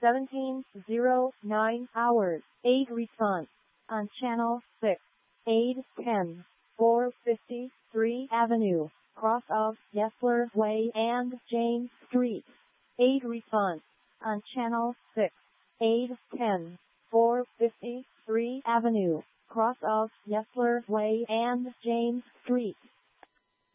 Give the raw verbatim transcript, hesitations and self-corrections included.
seventeen oh nine hours. eight response on channel six. eight ten, four fifty-three Avenue, cross of Yesler Way and James Street. eight response on channel six. eight ten, four fifty-three Avenue, cross of Yesler Way and James Street.